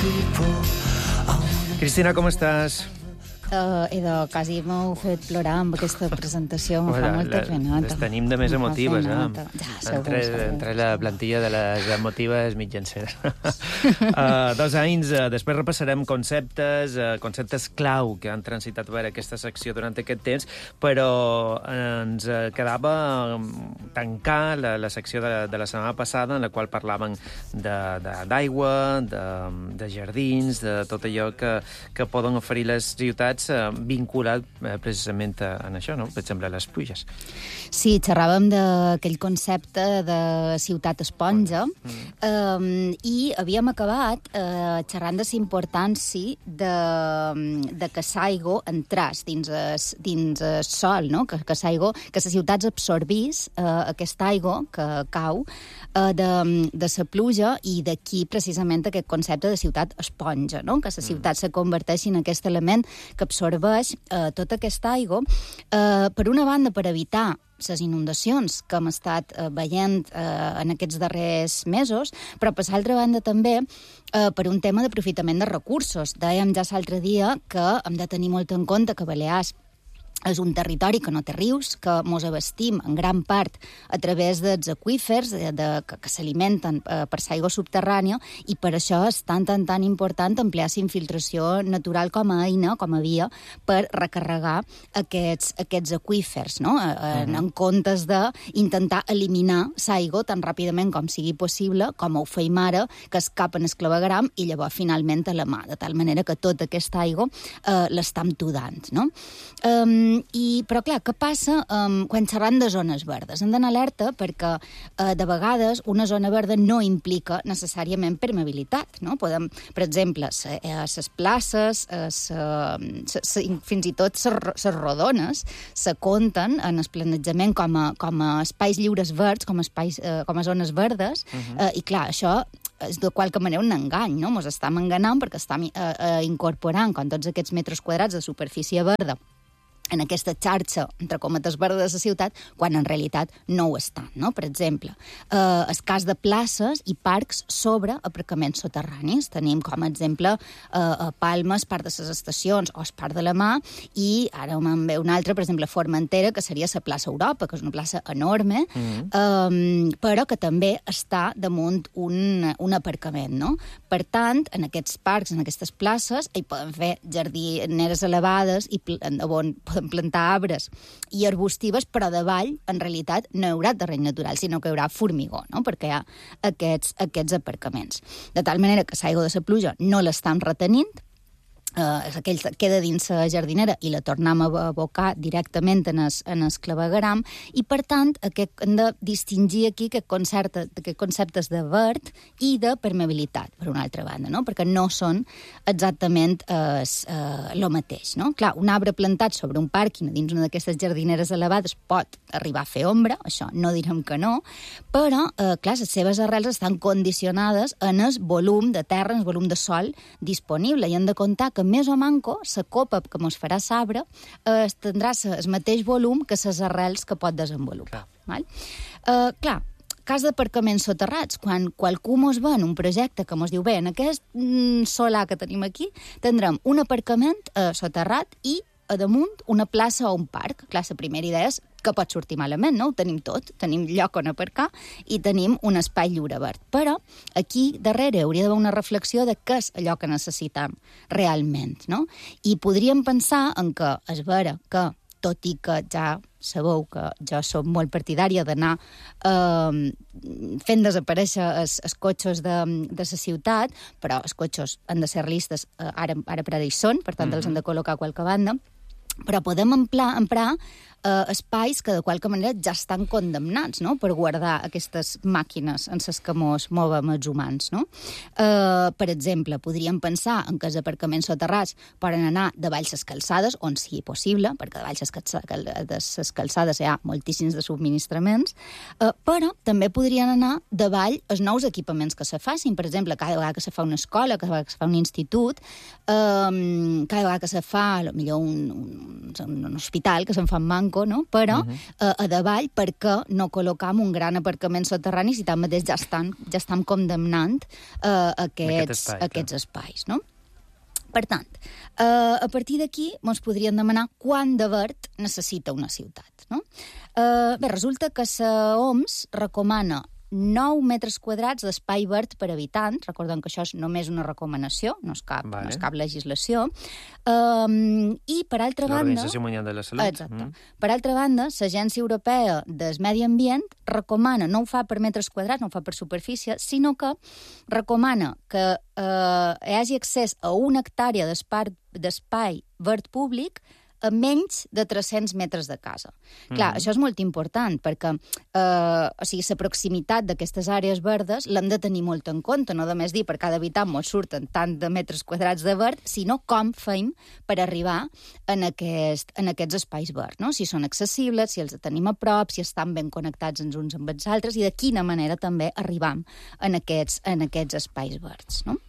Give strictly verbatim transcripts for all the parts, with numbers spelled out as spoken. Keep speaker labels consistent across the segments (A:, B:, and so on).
A: Cristina, com estàs?
B: Uh, Edo, quasi m'heu fet plorar amb aquesta presentació, em fa molta pena.
A: Les tenim de més emotives, eh?
B: Ja, segur,
A: entre,
B: segur.
A: entre la plantilla de les emotives mitjanceres. uh, dos anys, uh, després repassarem conceptes, uh, conceptes clau que han transitat per aquesta secció durant aquest temps, però ens uh, quedava tancar la, la secció de, de la setmana passada, en la qual parlàvem d'aigua, de, de, de jardins, de tot allò que, que poden oferir les ciutats vinculat eh, precisament a, a això, no? Per exemple, les pluges.
B: Sí, xerràvem d'aquell concepte de ciutat esponja mm. um, i havíem acabat uh, xerrant de la importància de, de que l'aigua entràs dins el, dins el sol, no? Que, que l'aigua, que les ciutats absorbís uh, aquesta aigua que cau uh, de, de la pluja, i d'aquí precisament aquest concepte de ciutat esponja, no? Que la ciutat mm. se converteixi en aquest element que absorbeix eh, tota aquesta aigua, eh, per una banda per evitar les inundacions que hem estat eh, veient eh, en aquests darrers mesos, però per l'altra banda també eh, per un tema d'aprofitament de recursos. Dèiem ja l'altre dia que hem de tenir molt en compte que Balears és un territori que no té rius, que mos abastim en gran part a través dels aqüífers de, de, que, que s'alimenten eh, per l'aigua subterrània, i per això és tan, tan, tan important ampliar la infiltració natural com a eina, com a via, per recarregar aquests, aquests aqüífers, no? En, uh-huh. en comptes d'intentar eliminar l'aigua tan ràpidament com sigui possible, com ho feim ara, que escapa en el clavegueram i llavors finalment a la mà, de tal manera que tota aquesta aigua eh, l'estam tudant, no? Um, I, però, clar, què passa um, quan xerram de zones verdes? Hem d'anar alerta perquè, uh, de vegades, una zona verda no implica necessàriament permeabilitat, no? Podem, per exemple, les places, ses, ses, fins i tot les rodones, se compten en el planejament com a, com a espais lliures verds, com a, espais, uh, com a zones verdes, uh-huh. uh, i, clar, això és de qualque manera un engany, no? Mos estem enganant perquè estem uh, uh, incorporant com tots aquests metres quadrats de superfície verda en aquesta xarxa, entre cometes, verda de la ciutat, quan en realitat no ho estan, no? Per exemple, eh, el cas de places i parcs sobre aparcaments soterranis. Tenim com a exemple eh, Palmes, part de les estacions, o el Parc de la Mà, i ara me'n ve una altra, per exemple, Formentera, que seria la plaça Europa, que és una plaça enorme, mm-hmm. eh, però que també està damunt un, un aparcament, no? Per tant, en aquests parcs, en aquestes places, hi poden fer jardineres elevades i on poden plantar arbres i arbustives, però davall, en realitat, no hi haurà terreny natural, sinó que hi haurà formigó, no? Perquè hi ha aquests, aquests aparcaments. De tal manera que l'aigua de la pluja no l'estan retenint, Uh, aquell queda dins la jardinera i la tornem a abocar directament en el, en el clavegueram, i per tant aquest, hem de distingir aquí aquest concepte, aquest conceptes de verd i de permeabilitat, per una altra banda, no? Perquè no són exactament el uh, uh, mateix, no? Clar, un arbre plantat sobre un pàrquing dins una d'aquestes jardineres elevades pot arribar a fer ombra, això no direm que no, però, uh, clar, les seves arrels estan condicionades en el volum de terra, en el volum de sol disponible, i hem de comptar que més o manco, la copa que mos farà l'arbre eh, tindrà el mateix volum que les arrels que pot desenvolupar. Clar, val? Eh, clar cas d'aparcaments soterrats, quan qualcú mos ve en un projecte que mos diu, bé, en aquest mm, solar que tenim aquí, tindrem un aparcament eh, soterrat i a damunt una plaça o un parc. Clar, la primera idea és que pot sortir malament, no? Ho tenim tot, tenim lloc on aparcar i tenim un espai lliure verd. Però aquí darrere hauria d'haver una reflexió de què és allò que necessitem realment, no? I podríem pensar en que és vera que, tot i que ja sabeu que jo som molt partidària d'anar eh, fent desaparèixer els, els cotxes de, de la ciutat, però els cotxes han de ser realistes, eh, ara, ara per ara hi són, per tant mm-hmm. els han de col·locar a qualque banda, però podem emprar, emprar eh, espais que de qualque manera ja estan condemnats, no?, per guardar aquestes màquines en les que mos movem els humans, no? Eh, per exemple, podríem pensar en que els aparcaments soterrats poden anar de baix les calçades, on sigui possible, perquè de baix les calçades hi ha moltíssims de subministraments, eh, però també podrien anar de baix els nous equipaments que se facin. Per exemple, cada vegada que se fa una escola, cada vegada que se fa un institut, eh, cada vegada que se fa, potser un, un un, un hospital que se'n fa en manco, no? Però uh -huh. uh, a davall, perquè no col·locam un gran aparcament soterrani si tanmateix ja estan, ja estan condemnant uh, aquests, Aquest espai, aquests espais, no? Per tant, uh, a partir d'aquí ens podrien demanar quant de verd necessita una ciutat, no? Uh, bé, resulta que la O M S recomana nou metres quadrats d'espai verd per habitant. Recordem que això és només una recomanació, no és cap, vale. no és cap legislació. Um, I, per altra banda...
A: L'Organització Mundial de la Salut.
B: Exacte. Mm. Per altra banda, l'Agència Europea del Medi Ambient recomana, no ho fa per metres quadrats, no ho fa per superfície, sinó que recomana que eh, hi hagi accés a una hectàrea d'espai verd públic a menys de tres-cents metres de casa. Mm. Clar, això és molt important, perquè eh, o sigui, la proximitat d'aquestes àrees verdes l'hem de tenir molt en compte, no només dir per cada habitant ens surten tant de metres quadrats de verd, sinó com fem per arribar en, aquest, en aquests espais verds, no? Si són accessibles, si els tenim a prop, si estan ben connectats els uns amb els altres, i de quina manera també arribam en aquests, en aquests espais verds, no?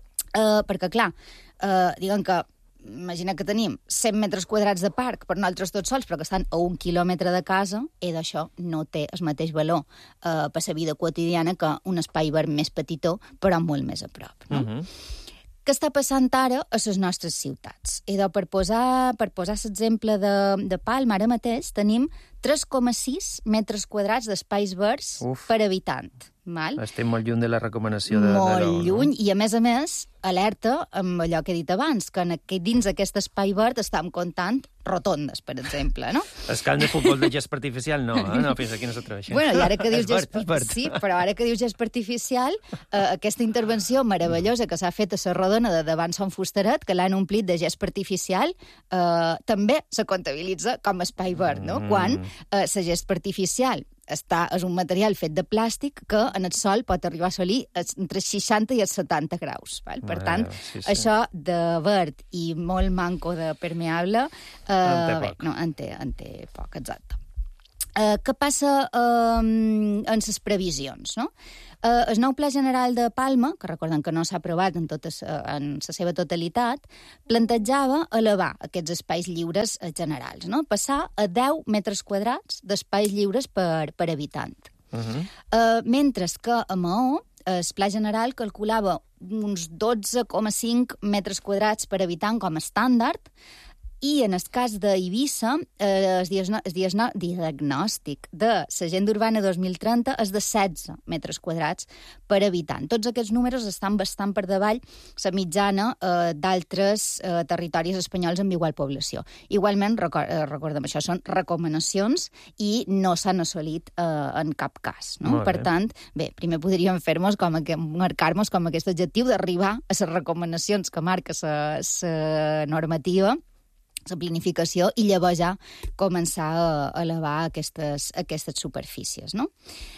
B: Eh, perquè, clar, eh, diguem que imagina que tenim cent metres quadrats de parc per nosaltres tots sols, però que estan a un quilòmetre de casa, i d'això no té el mateix valor eh, per la vida quotidiana que un espai verd més petitó, però molt més a prop, no? Uh-huh. Què està passant ara a les nostres ciutats? I de, per posar, per posar l'exemple de, de Palma, ara mateix tenim tres coma sis metres quadrats d'espais verds Uf. per habitant. Val?
A: Estem molt lluny de la recomanació de...
B: Molt
A: de l'O N U,
B: lluny,
A: no?
B: I a més a més, alerta amb allò que he dit abans, que en aquest, dins d'aquest espai verd estem comptant rotondes, per exemple, no?
A: El camp de futbol de gespa artificial, no, eh? No, fins aquí no s'atreveixen.
B: Bueno, i ara que dius gespa... Sí, però ara que dius gespa artificial, eh, aquesta intervenció meravellosa que s'ha fet a la rodona de davant Son Fustaret, que l'han omplit de gespa artificial, eh, també se comptabilitza com a espai verd, no? Mm. Quan eh, la gespa artificial està, és un material fet de plàstic que en el sol pot arribar a assolir entre seixanta i els setanta graus. Val? Per tant, sí, sí. això de verd i molt manco de permeable, eh,
A: en té
B: bé,
A: poc.
B: no, en té, en té poc, exacte. Eh, què passa eh, en les previsions, no? Eh, el nou Pla General de Palma, que recordem que no s'ha aprovat en, totes, en la seva totalitat, plantejava elevar aquests espais lliures generals, no? Passar a deu metres quadrats d'espais lliures per, per habitant. Uh-huh. eh, mentre que a Maó el Pla General calculava uns dotze coma cinc metres quadrats per habitant com a estàndard, i en el cas d'Eivissa, eh, el, diagno el diagno diagnòstic de l'Agenda Urbana dos mil trenta és de setze metres quadrats per habitant. Tots aquests números estan bastant per davall la mitjana eh, d'altres eh, territoris espanyols amb igual població. Igualment, record, eh, recordem, això són recomanacions i no s'han assolit eh, en cap cas. No? Per tant, bé, primer podríem fer-nos com a, marcar-nos com aquest objectiu d'arribar a les recomanacions que marca la normativa, la planificació, i llavors ja començar a elevar aquestes, aquestes superfícies, no?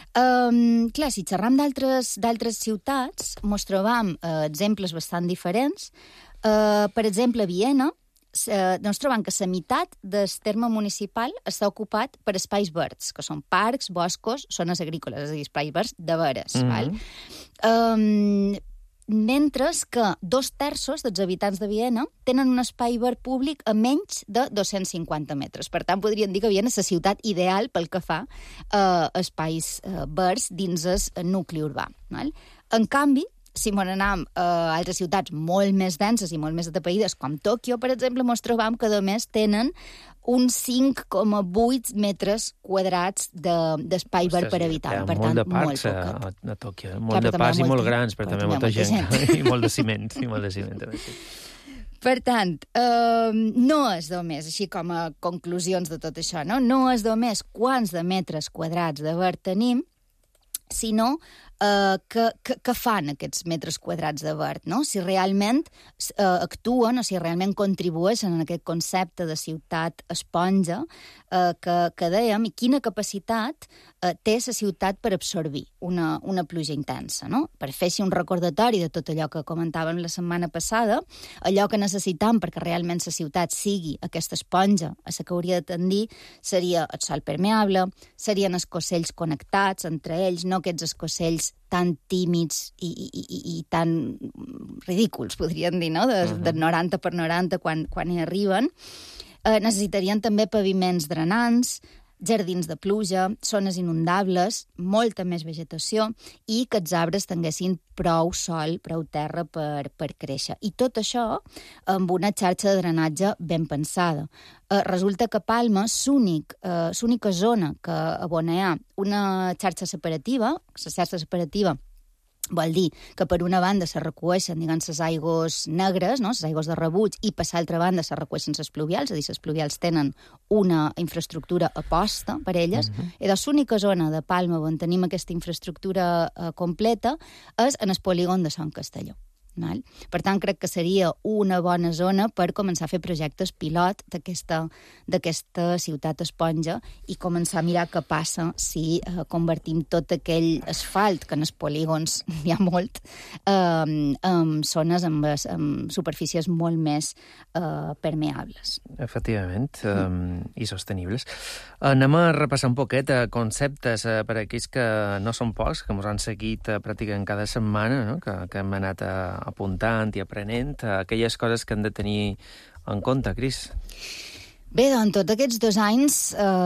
B: Um, clar, si xerram d'altres ciutats, mos trobam uh, exemples bastant diferents. Uh, per exemple, a Viena, uh, doncs trobam que la meitat del terme municipal està ocupat per espais verds, que són parcs, boscos, zones agrícoles, és a dir, espais verds de veres. Mm-hmm. Val? Um, mentre que dos terços dels habitants de Viena tenen un espai verd públic a menys de dos-cents cinquanta metres. Per tant, podríem dir que Viena és la ciutat ideal pel que fa a eh, espais eh, verds dins el nucli urbà. Val? En canvi, si m'on anem a altres ciutats molt més denses i molt més atapeïdes, com Tòquio, per exemple, ens trobam que només tenen uns cinc coma vuit metres quadrats d'espai verd per habitant.
A: Hi ha
B: per
A: molt
B: tant,
A: de parcs
B: molt
A: a, a Tòquio. Molt de parcs i molt grans, però també molta gent. gent. I molt de ciment. I molt de ciment, també, sí.
B: Per tant, eh, no és només, així com a conclusions de tot això, no? No és només quants de metres quadrats de verd tenim, sinó eh, que, que, que fan aquests metres quadrats de verd, no? Si realment eh, actuen o si realment contribueixen en aquest concepte de ciutat esponja eh, que, que dèiem, i quina capacitat eh, té la ciutat per absorbir una, una pluja intensa, no? Per fer-se un recordatori de tot allò que comentàvem la setmana passada, allò que necessitam perquè realment la ciutat sigui aquesta esponja a la que hauria de tendir seria el sòl permeable, serien escocells connectats entre ells, no aquests escocells tan tímids i, i, i, i tan ridículs, podríem dir, no? De, uh-huh. de noranta per noranta quan, quan hi arriben. Eh, necessitarien també paviments drenants, jardins de pluja, zones inundables, molta més vegetació i que els arbres tinguessin prou sol, prou terra per, per créixer. I tot això amb una xarxa de drenatge ben pensada. Eh, resulta que Palma, l'únic, eh, l'única zona que, on hi ha una xarxa separativa, la xarxa separativa vol dir que per una banda se recueixen, diguem, les aigües negres, no? Les aigües de rebuig, i per l'altra banda se recueixen les pluvials, és a dir, les pluvials tenen una infraestructura aposta per elles, uh-huh. i l'única zona de Palma on tenim aquesta infraestructura uh, completa és en el polígon de Sant Castelló. Val? Per tant, crec que seria una bona zona per començar a fer projectes pilot d'aquesta d'aquesta ciutat esponja i començar a mirar què passa si eh, convertim tot aquell asfalt, que en els polígons hi ha molt, eh, en zones amb, amb superfícies molt més eh, permeables.
A: Efectivament, um, i sostenibles. Anem a repassar un poquet eh, conceptes eh, per a aquells que no són pocs, que ens han seguit eh, pràcticament cada setmana, no? que, que hem anat a apuntant i aprenent, aquelles coses que hem de tenir en compte, Cris.
B: Bé, doncs, tots aquests dos anys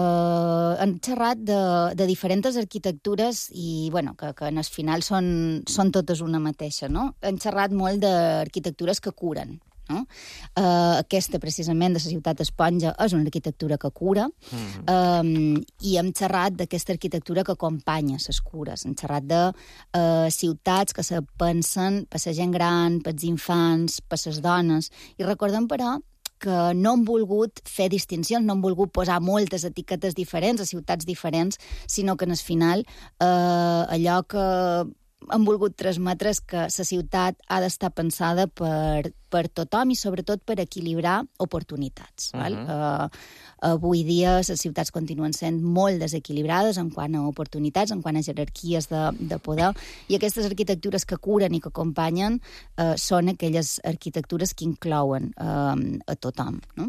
B: eh, han xerrat de, de diferents arquitectures i, bueno, que, que en el final són, són totes una mateixa, no? Han xerrat molt d'arquitectures que curen, no? Uh, aquesta, precisament, de la ciutat esponja, és una arquitectura que cura, mm. um, i hem xerrat d'aquesta arquitectura que acompanya les cures. Hem xerrat de uh, ciutats que se pensen per la gent gran, per els infants, per les dones, i recordem, però, que no han volgut fer distincions, no han volgut posar moltes etiquetes diferents a ciutats diferents, sinó que, en el final, eh, allò que han volgut transmetre és que la ciutat ha d'estar pensada per, per tothom i, sobretot, per equilibrar oportunitats. Uh-huh. Val? Uh, avui dia les ciutats continuen sent molt desequilibrades en quant a oportunitats, en quant a jerarquies de, de poder, i aquestes arquitectures que curen i que acompanyen uh, són aquelles arquitectures que inclouen uh, a tothom, no?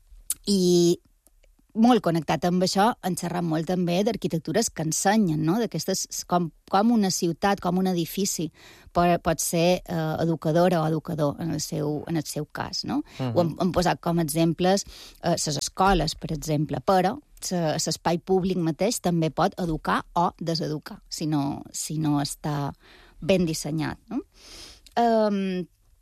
B: I molt connectat amb això, han xerrat molt també d'arquitectures que ensenyen, no? D'aquestes, com, com una ciutat, com un edifici pot, pot ser eh, educadora o educador en el seu, en el seu cas, no? Uh-huh. Ho hem, hem posat com a exemples les eh, escoles, per exemple, però l'espai públic mateix també pot educar o deseducar, si no, si no està ben dissenyat, no? Um,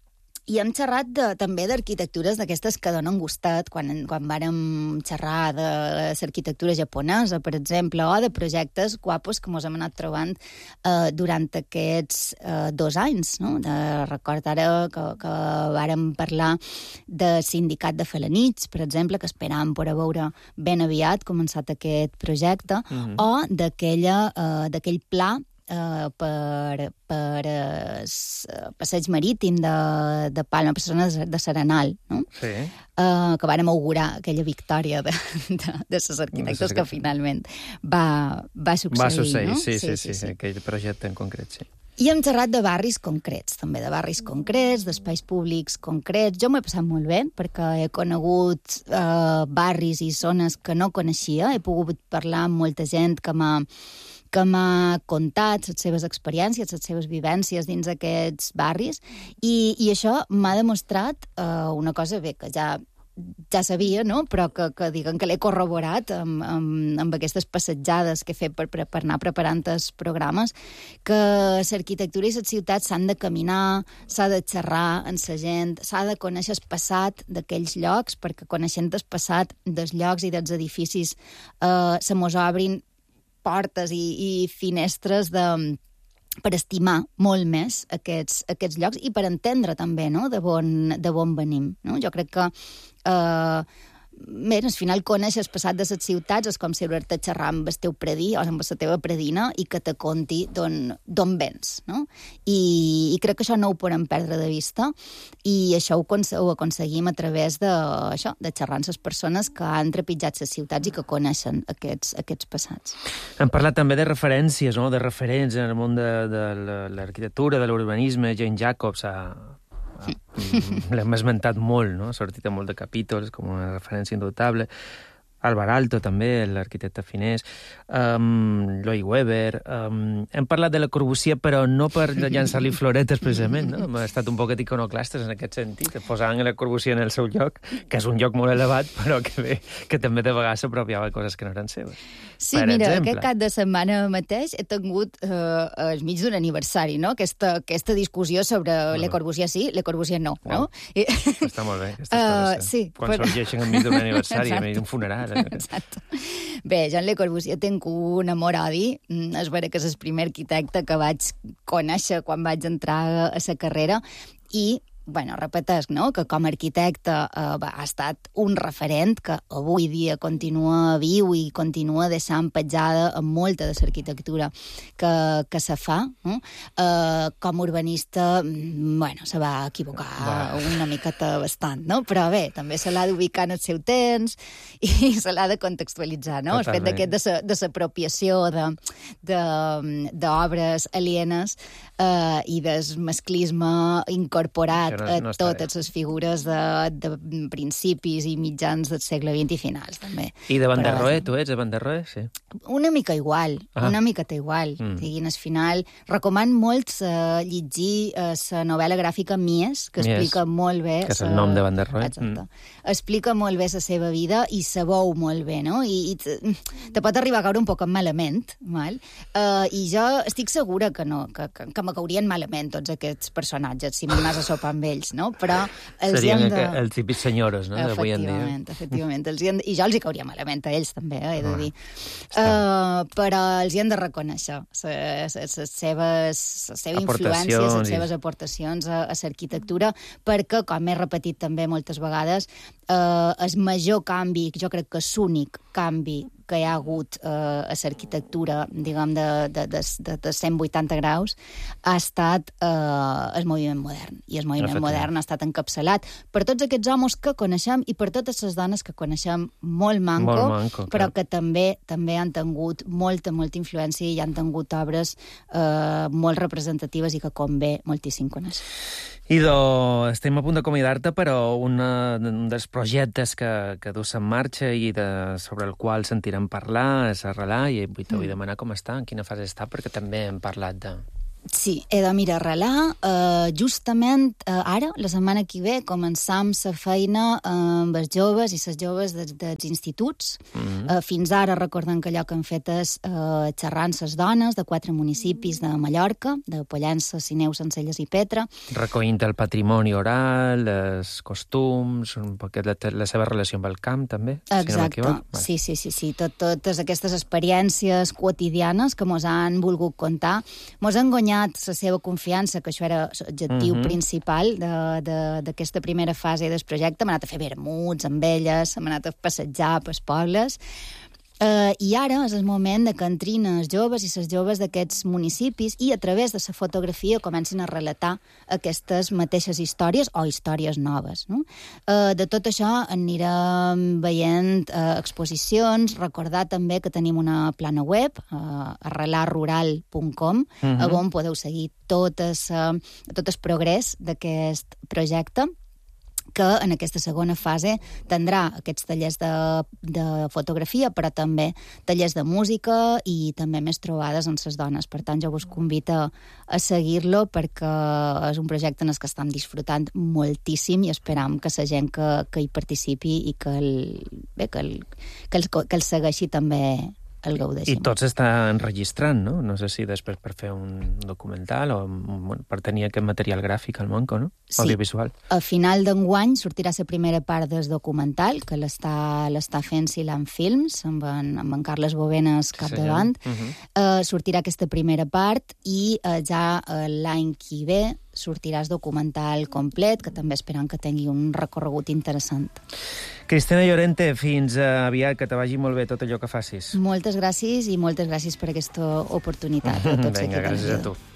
B: I hem xerrat de, també d'arquitectures d'aquestes que donen gustat, quan, quan vàrem xerrar de l'arquitectura japonesa, per exemple, o de projectes guapos que ens hem anat trobant eh, durant aquests eh, dos anys, no? De, record ara que, que vàrem parlar del sindicat de Felanitx, per exemple, que esperàvem poder veure ben aviat començat aquest projecte, mm-hmm. o d'aquella, eh, d'aquell pla Uh, per, per uh, passeig marítim de, de Palma, per zona de Serenal, no?
A: Sí.
B: Uh, que vàrem augurar aquella victòria de, de, de les arquitectes que finalment va, va succeir.
A: Va succeir,
B: no?
A: sí, sí, sí, sí, sí, aquell projecte en concret, sí.
B: I hem xerrat de barris concrets, també, de barris concrets, d'espais públics concrets. Jo m'ho he passat molt bé, perquè he conegut uh, barris i zones que no coneixia, he pogut parlar amb molta gent que m'ha que m'ha contat les seves experiències, les seves vivències dins aquests barris, i, i això m'ha demostrat uh, una cosa bé, que ja, ja sabia, no? Però que, que diguen que l'he corroborat amb, amb, amb aquestes passejades que he fet per, per, per anar preparant els programes, que l'arquitectura i les ciutats s'han de caminar, s'ha de xerrar amb la gent, s'ha de conèixer el passat d'aquells llocs, perquè coneixent el passat dels llocs i dels edificis eh, se mos obrin portes i, i finestres de, per estimar molt més aquests, aquests llocs i per entendre també, no? de, bon, de bon venim. No? Jo crec que eh, bé, al final conèixer el passat de les ciutats és com si haver-te xerrar amb el teu predí o amb la teva predina i que te conti d'on vens, no? I, I crec que això no ho podem perdre de vista i això ho, ho aconseguim a través de, això, de xerrar amb les persones que han trepitjat les ciutats i que coneixen aquests, aquests passats.
A: Hem parlat també de referències, no? De referents en el món de, de l'arquitectura, de l'urbanisme. Jane Jacobs ha... L'hem esmentat molt, no? Ha sortit a molt de capítols, com una referència indubtable. Álvar Aalto, també, l'arquitecte finès, um, Lloyd Webber... Um, hem parlat de Le Corbusier, però no per llançar-li floretes, precisament, no? Hem estat un poquet iconoclastes en aquest sentit, posant Le Corbusier en el seu lloc, que és un lloc molt elevat, però que, bé, que també de vegades s'apropiava coses que no eren seves.
B: Sí, per mira, exemple. Aquest cap de setmana mateix he tingut eh, al mig d'un aniversari, no? Aquesta, aquesta discussió sobre uh-huh. Le Corbusier sí, Le Corbusier no, oh. no? I...
A: Està molt bé, aquestes uh, coses. Sí, quan però... sorgeixen enmig d'un aniversari, enmig d'un funeral.
B: Exacte. Bé, jo en Le Corbusier tinc un amor-odi. És vera que és el primer arquitecte que vaig conèixer quan vaig entrar a la carrera i bueno, repetesc, no?, que com a arquitecte eh, ha estat un referent que avui dia continua viu i continua deixant petjada en molta de l'arquitectura que, que se fa. No? Eh, com a urbanista, bueno, se va equivocar va. una miqueta bastant, no? Però bé, també se l'ha d'ubicar en el seu temps i se l'ha de contextualitzar, no? Totalment. El fet d'aquest de, sa, de l'apropiació d'obres alienes eh, i del masclisme incorporat a no totes les figures de, de principis i mitjans del segle vint i finals, també.
A: I de Van der Rohe, tu ets de Van der Rohe? Sí.
B: Una mica igual, ah. una miqueta igual. Mm. Diguin, al final, recomano molt uh, llegir la uh, novel·la gràfica Mies, que Mies, explica molt bé...
A: Que és el nom de Van der Rohe.
B: Exacte. Mm. Explica molt bé la seva vida i se veu molt bé, no? I, i te, te pot arribar a caure un poc malament, mal? Uh, I jo estic segura que no, que, que, que me caurien malament tots aquests personatges, si m'anàs a sopar amb ells, no? Però els
A: serien
B: hem de...
A: els típics senyoros, no?, d'avui en dia.
B: Efectivament, efectivament. Els hem de... I jo els hi cauria malament a ells, també, eh, he de dir. Uh, però els hi hem de reconèixer les seves la seva influència, les seves aportacions a, a l'arquitectura, perquè, com he repetit també moltes vegades, uh, el major canvi, jo crec que és l'únic canvi que hi ha hagut eh, a l'arquitectura, diguem, de, de, de, de, de cent vuitanta graus, ha estat eh, el moviment modern. I el moviment modern ha estat encapçalat per tots aquests homes que coneixem i per totes les dones que coneixem molt manco,
A: molt manco
B: però
A: clar.
B: que també també han tingut molta, molta influència i han tingut obres eh, molt representatives i que convé moltíssim conèixer.
A: Idò, estem a punt d'acomiadar-te, però una, un dels projectes que, que dus en marxa i de, sobre el qual sentirem parlar és Arrelar, i vull, vull demanar com està, en quina fase està, perquè també hem parlat de...
B: Sí, he de mirar Arrelar. Uh, justament uh, ara, la setmana que ve, començam la feina uh, amb els joves i les joves dels, dels instituts. Mm-hmm. uh, fins ara recordem que allò que han fet és uh, xerrant les dones de quatre municipis de Mallorca, de Pollença, Sineu, Sencelles i Petra.
A: Recollint el patrimoni oral, els costums, un poquet la, la seva relació amb el camp, també,
B: exacte.
A: Si no m'equivoc. Vale.
B: Sí, sí, sí, sí. Tot, totes aquestes experiències quotidianes que mos han volgut contar, mos han guanyat la seva confiança, que això era l'objectiu uh-huh. principal d'aquesta primera fase del projecte. Hem anat a fer vermuts amb elles, hem anat a passejar pels pobles. Uh, I ara és el moment de que entrin els joves i les joves d'aquests municipis i a través de la fotografia comencin a relatar aquestes mateixes històries o històries noves. No? Uh, de tot això anirem veient uh, exposicions, recordar també que tenim una plana web, uh, arrelar rural punt com, uh-huh. on podeu seguir tot el, tot el progrés d'aquest projecte, que en aquesta segona fase tindrà aquests tallers de, de fotografia, però també tallers de música i també més trobades amb les dones. Per tant, jo vos convido a, a seguir-lo perquè és un projecte en el que estem disfrutant moltíssim i esperam que la gent que, que hi participi i que el, bé, que el, que el, que el segueixi també el gaudeixin.
A: I tots estan enregistrant, no? No sé si després per fer un documental o bueno, per tenir aquest material gràfic al Manco, no?
B: Sí.
A: Audiovisual.
B: A final d'enguany sortirà la primera part del documental, que l'està l'està fent Silan Films, amb en, amb en Carles Bovenes capdavant. Sí, uh-huh. uh, sortirà aquesta primera part i uh, ja uh, l'any que ve sortirà el documental complet, que també esperam que tingui un recorregut interessant.
A: Cristina Llorente, fins aviat, que te vagi molt bé tot allò que facis.
B: Moltes gràcies i moltes gràcies per aquesta oportunitat. A tots
A: Vinga, gràcies a tu.